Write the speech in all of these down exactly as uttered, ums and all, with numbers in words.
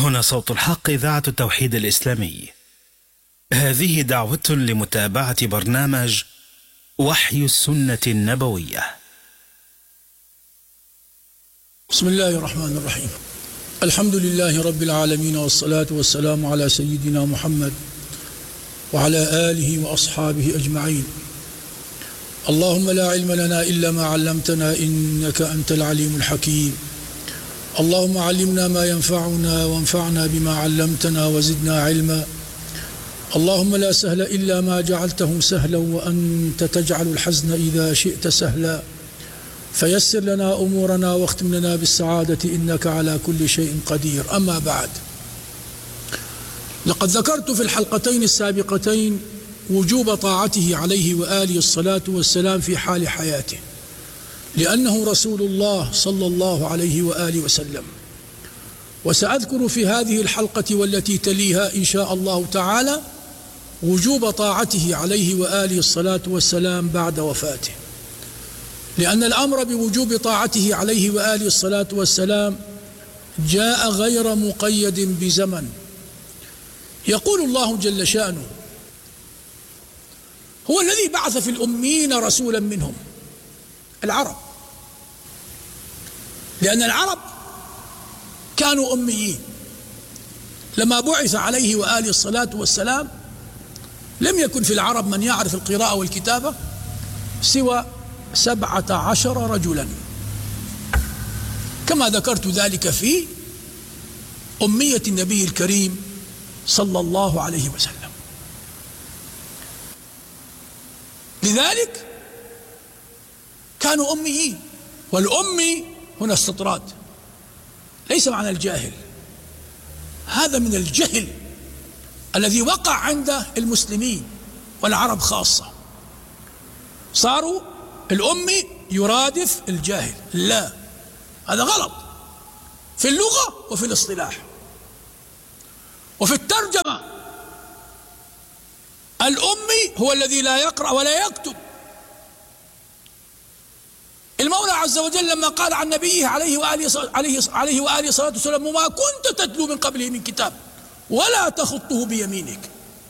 هنا صوت الحق، إذاعة التوحيد الإسلامي. هذه دعوة لمتابعة برنامج وحي السنة النبوية. بسم الله الرحمن الرحيم. الحمد لله رب العالمين، والصلاة والسلام على سيدنا محمد وعلى آله وأصحابه أجمعين. اللهم لا علم لنا إلا ما علمتنا إنك أنت العليم الحكيم. اللهم علمنا ما ينفعنا وانفعنا بما علمتنا وزدنا علما. اللهم لا سهل إلا ما جعلته سهلا وأنت تجعل الحزن إذا شئت سهلا. فيسر لنا أمورنا واختم لنا بالسعادة إنك على كل شيء قدير. أما بعد، لقد ذكرت في الحلقتين السابقتين وجوب طاعته عليه وآله الصلاة والسلام في حال حياته، لأنه رسول الله صلى الله عليه وآله وسلم. وسأذكر في هذه الحلقة والتي تليها إن شاء الله تعالى وجوب طاعته عليه وآله الصلاة والسلام بعد وفاته، لأن الأمر بوجوب طاعته عليه وآله الصلاة والسلام جاء غير مقيد بزمن. يقول الله جل شأنه: هو الذي بعث في الأميين رسولا منهم، العرب، لأن العرب كانوا أميين. لما بعث عليه وآله الصلاة والسلام لم يكن في العرب من يعرف القراءة والكتابة سوى سبعة عشر رجلا، كما ذكرت ذلك في أمية النبي الكريم صلى الله عليه وسلم. لذلك كانوا أميين، والأمي هنا استطراد، ليس معنى الجاهل، هذا من الجهل الذي وقع عند المسلمين والعرب خاصة. صاروا الأمي يرادف الجاهل، لا، هذا غلط في اللغة وفي الاصطلاح وفي الترجمة. الأمي هو الذي لا يقرأ ولا يكتب. المولى عز وجل لما قال عن نبيه عليه وآله عليه عليه وآله الصلاة والسلام: وما كنت تتلو من قبله من كتاب ولا تخطه بيمينك.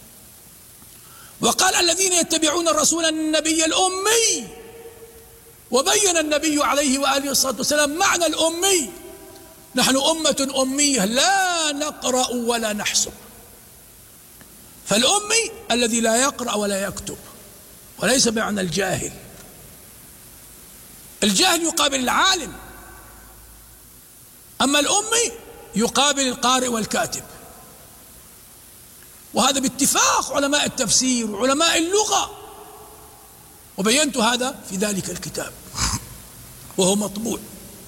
وقال: الذين يتبعون الرسول النبي الأمي. وبين النبي عليه وآله الصلاة والسلام معنى الأمي: نحن أمة أمية لا نقرأ ولا نحسب. فالأمي الذي لا يقرأ ولا يكتب، وليس بمعنى الجاهل. الجاهل يقابل العالم، أما الأمي يقابل القارئ والكاتب. وهذا باتفاق علماء التفسير وعلماء اللغة، وبينت هذا في ذلك الكتاب وهو مطبوع.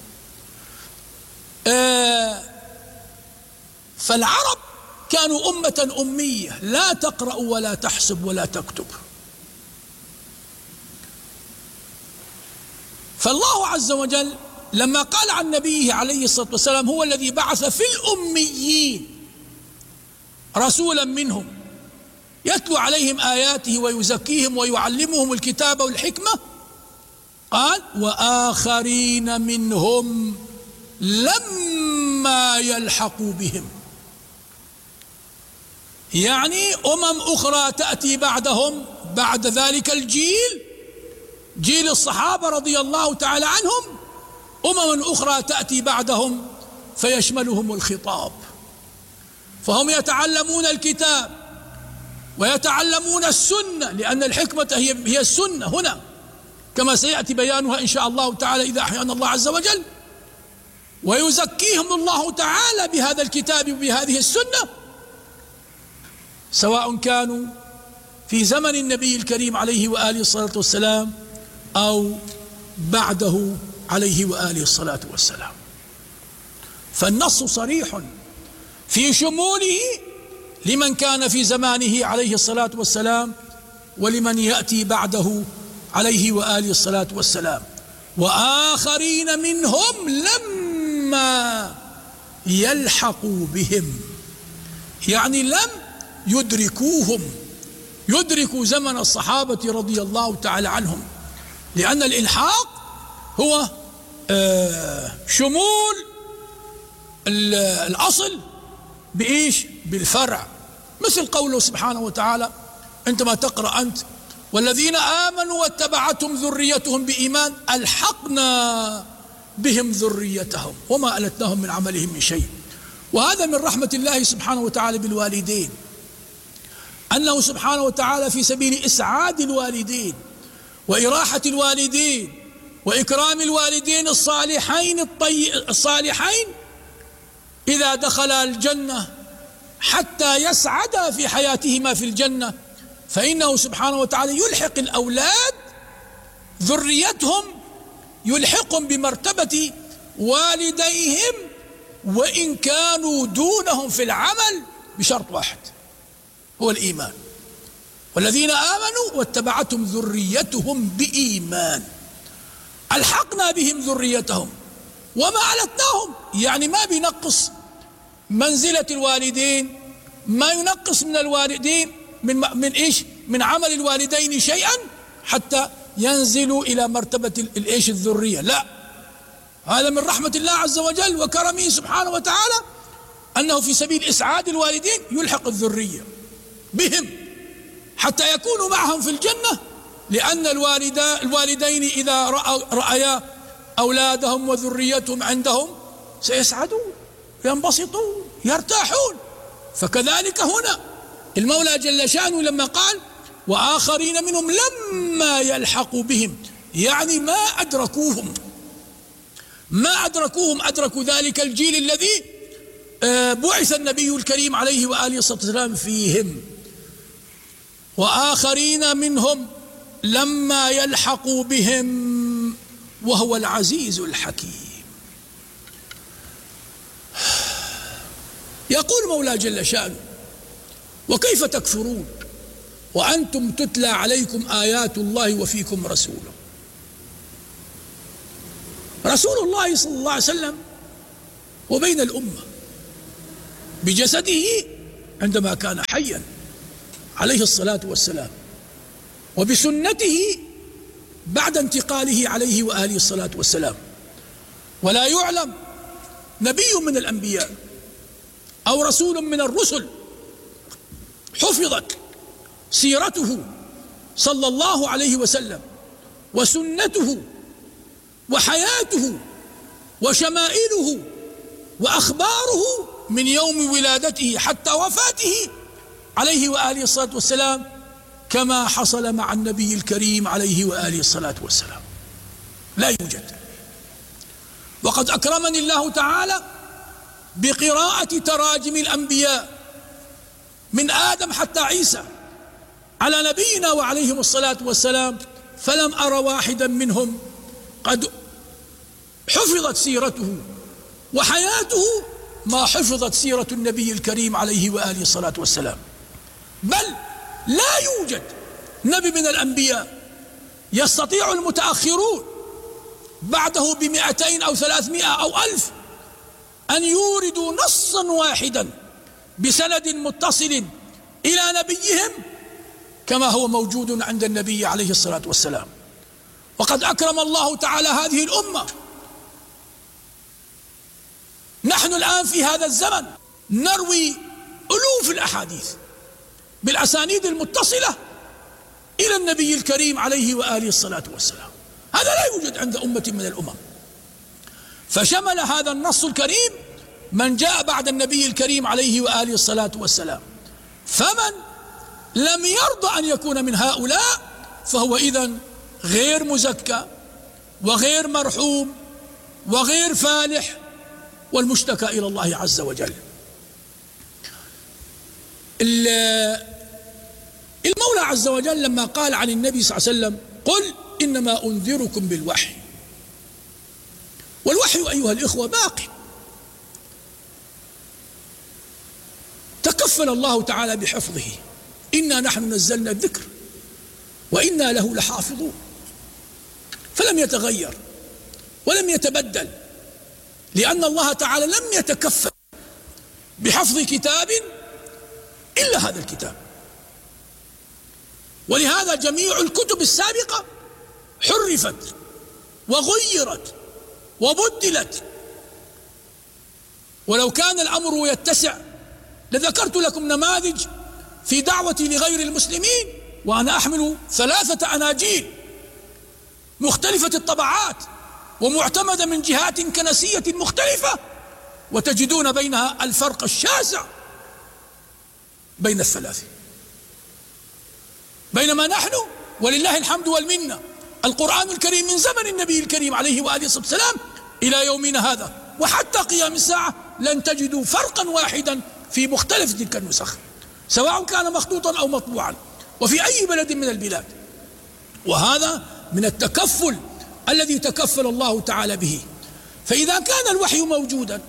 آه فالعرب كانوا أمة أمية لا تقرأ ولا تحسب ولا تكتب. فالله عز وجل لما قال عن نبيه عليه الصلاة والسلام: هو الذي بعث في الأميين رسولا منهم يتلو عليهم آياته ويزكيهم ويعلمهم الكتاب والحكمة، قال: وآخرين منهم لما يلحقوا بهم، يعني أمم أخرى تأتي بعدهم، بعد ذلك الجيل، جيل الصحابة رضي الله تعالى عنهم، أمم أخرى تأتي بعدهم فيشملهم الخطاب، فهم يتعلمون الكتاب ويتعلمون السنة، لأن الحكمة هي هي السنة هنا، كما سيأتي بيانها إن شاء الله تعالى إذا أحيانا الله عز وجل. ويزكيهم الله تعالى بهذا الكتاب وبهذه السنة، سواء كانوا في زمن النبي الكريم عليه وآله الصلاة والسلام أو بعده عليه وآله الصلاة والسلام. فالنص صريح في شموله لمن كان في زمانه عليه الصلاة والسلام ولمن يأتي بعده عليه وآله الصلاة والسلام. وآخرين منهم لما يلحقوا بهم، يعني لم يدركوهم، يدركوا زمن الصحابة رضي الله تعالى عنهم، لأن الإلحاق هو شمول الأصل بإيش؟ بالفرع، مثل قوله سبحانه وتعالى عندما تقرأ أنت والذين آمنوا واتبعتهم ذريتهم بإيمان ألحقنا بهم ذريتهم وما ألتناهم من عملهم من شيء. وهذا من رحمة الله سبحانه وتعالى بالوالدين، أنه سبحانه وتعالى في سبيل إسعاد الوالدين وإراحة الوالدين وإكرام الوالدين الصالحين الطي... الصالحين إذا دخلا الجنة حتى يسعدا في حياتهما في الجنة، فإنه سبحانه وتعالى يلحق الأولاد ذريتهم، يلحقهم بمرتبة والديهم وإن كانوا دونهم في العمل بشرط واحد هو الإيمان. والذين آمنوا واتبعتهم ذريتهم بإيمان ألحقنا بهم ذريتهم وما ألتناهم، يعني ما بينقص منزلة الوالدين، ما ينقص من الوالدين من من إيش؟ من عمل الوالدين شيئا حتى ينزلوا إلى مرتبة الإيش؟ الذرية. لا، هذا من رحمة الله عز وجل وكرمه سبحانه وتعالى أنه في سبيل إسعاد الوالدين يلحق الذرية بهم حتى يكونوا معهم في الجنة، لأن الوالدين إذا رأيا أولادهم وذريتهم عندهم سيسعدون، ينبسطون، يرتاحون. فكذلك هنا المولى جل شأنه لما قال وآخرين منهم لما يلحقوا بهم، يعني ما أدركوهم ما أدركوهم أدركوا ذلك الجيل الذي بعث النبي الكريم عليه وآله الصلاة والسلام فيهم. وآخرين منهم لما يلحقوا بهم وهو العزيز الحكيم. يقول مولى جل شأنه وكيف تكفرون وأنتم تتلى عليكم آيات الله وفيكم رسوله. رسول الله صلى الله عليه وسلم وبين الأمة بجسده عندما كان حيا عليه الصلاة والسلام، وبسنته بعد انتقاله عليه وآله الصلاة والسلام. ولا يعلم نبي من الأنبياء أو رسول من الرسل حفظت سيرته صلى الله عليه وسلم وسنته وحياته وشمائله وأخباره من يوم ولادته حتى وفاته عليه وآله الصلاة والسلام كما حصل مع النبي الكريم عليه وآله الصلاة والسلام. لا يوجد. وقد أكرمني الله تعالى بقراءة تراجم الأنبياء من آدم حتى عيسى على نبينا وعليهم الصلاة والسلام، فلم أر واحدا منهم قد حفظت سيرته وحياته ما حفظت سيرة النبي الكريم عليه وآله الصلاة والسلام. بل لا يوجد نبي من الأنبياء يستطيع المتأخرون بعده بمئتين أو ثلاثمائة أو ألف أن يوردوا نصا واحدا بسند متصل إلى نبيهم كما هو موجود عند النبي عليه الصلاة والسلام. وقد أكرم الله تعالى هذه الأمة. نحن الآن في هذا الزمن نروي ألوف الأحاديث بالأسانيد المتصلة إلى النبي الكريم عليه وآله الصلاة والسلام. هذا لا يوجد عند أمة من الأمم. فشمل هذا النص الكريم من جاء بعد النبي الكريم عليه وآله الصلاة والسلام. فمن لم يرضى أن يكون من هؤلاء فهو إذن غير مزكى وغير مرحوم وغير فالح والمشتكى إلى الله عز وجل. المولى عز وجل لما قال عن النبي صلى الله عليه وسلم قل إنما أنذركم بالوحي، والوحي أيها الإخوة باقي، تكفل الله تعالى بحفظه. إنا نحن نزلنا الذكر وإنا له لحافظون، فلم يتغير ولم يتبدل، لأن الله تعالى لم يتكفل بحفظ كتاب إلا هذا الكتاب. ولهذا جميع الكتب السابقة حرفت وغيرت وبدلت. ولو كان الأمر يتسع لذكرت لكم نماذج في دعوتي لغير المسلمين وأنا أحمل ثلاثة أناجيل مختلفة الطبعات ومعتمدة من جهات كنسية مختلفة، وتجدون بينها الفرق الشاسع بين الثلاث. بينما نحن ولله الحمد والمنة القرآن الكريم من زمن النبي الكريم عليه وآله الصلاة والسلام إلى يومنا هذا وحتى قيام الساعة لن تجدوا فرقا واحدا في مختلف تلك النسخ، سواء كان مخطوطا أو مطبوعا وفي أي بلد من البلاد. وهذا من التكفل الذي تكفل الله تعالى به. فإذا كان الوحي موجودا،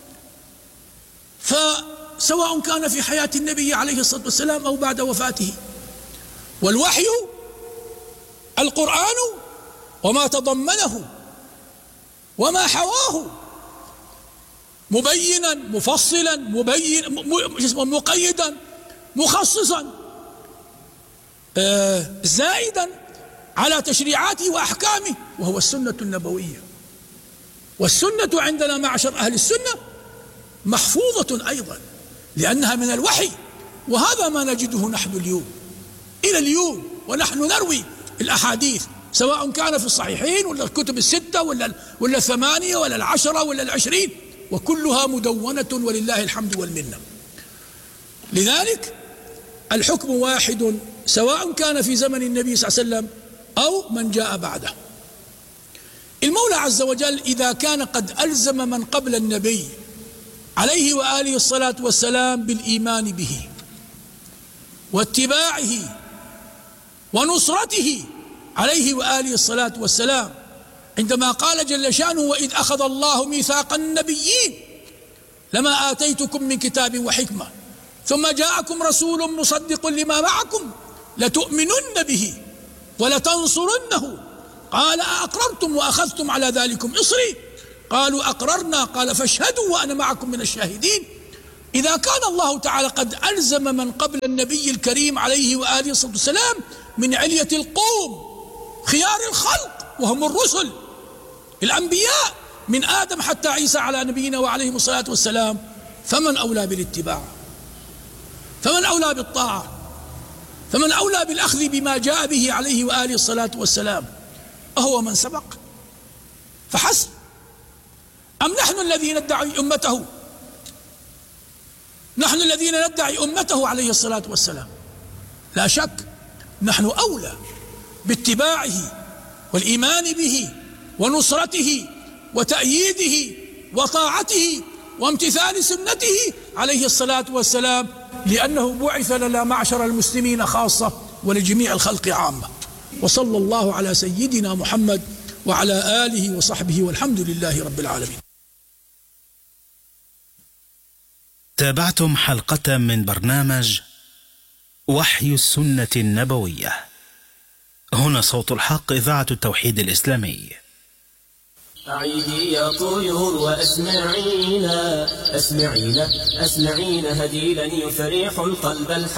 فسواء كان في حياة النبي عليه الصلاة والسلام أو بعد وفاته، والوحي القرآن وما تضمنه وما حواه مبينا مفصلا مبين مقيدا مخصصا آه زائدا على تشريعاته وأحكامه، وهو السنة النبوية. والسنة عندنا معشر أهل السنة محفوظة أيضا لأنها من الوحي، وهذا ما نجده نحن اليوم إلى اليوم، ونحن نروي الأحاديث سواء كان في الصحيحين ولا الكتب الستة ولا ولا الثمانية ولا العشرة ولا العشرين، وكلها مدونة ولله الحمد والمنة. لذلك الحكم واحد سواء كان في زمن النبي صلى الله عليه وسلم أو من جاء بعده. المولى عز وجل إذا كان قد ألزم من قبل النبي عليه وآله الصلاة والسلام بالإيمان به واتباعه ونصرته عليه وآله الصلاة والسلام، عندما قال جل شأنه: وإذ أخذ الله ميثاق النبيين لما آتيتكم من كتاب وحكمة ثم جاءكم رسول مصدق لما معكم لتؤمنن به ولتنصرنه قال أأقررتم وأخذتم على ذلكم إصري قالوا أقررنا قال فاشهدوا وأنا معكم من الشاهدين. إذا كان الله تعالى قد ألزم من قبل النبي الكريم عليه وآله الصلاة والسلام من علية القوم خيار الخلق وهم الرسل الأنبياء من آدم حتى عيسى على نبينا وعليهم الصلاة والسلام، فمن أولى بالاتباع؟ فمن أولى بالطاعة؟ فمن أولى بالأخذ بما جاء به عليه وآله الصلاة والسلام؟ أهو من سبق فحسب، أم نحن الذين ندعي أمته؟ نحن الذين ندعي أمته عليه الصلاة والسلام. لا شك نحن أولى باتباعه والإيمان به ونصرته وتأييده وطاعته وامتثال سنته عليه الصلاة والسلام، لأنه بعث لنا معشر المسلمين خاصة ولجميع الخلق عامة. وصلى الله على سيدنا محمد وعلى آله وصحبه والحمد لله رب العالمين. تابعتم حلقة من برنامج وحي السنة النبوية. هنا صوت الحق، إذاعة التوحيد الإسلامي. أعيدي يا طيور وأسمعينا أسمعينا أسمعينا هديلا يفرح القلب الحزين.